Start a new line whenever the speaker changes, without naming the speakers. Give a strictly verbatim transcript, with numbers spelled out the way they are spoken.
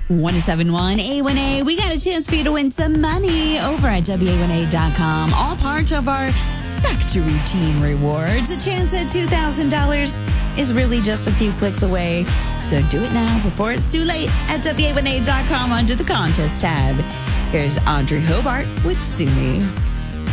one oh seven point one A one A. We got a chance for you to win some money over at W A one A dot com. All part of our Back to Routine rewards. A chance at two thousand dollars is really just a few clicks away. So do it now before it's too late at W A one A dot com under the contest tab. Here's Audrey Hobart with Sue Me.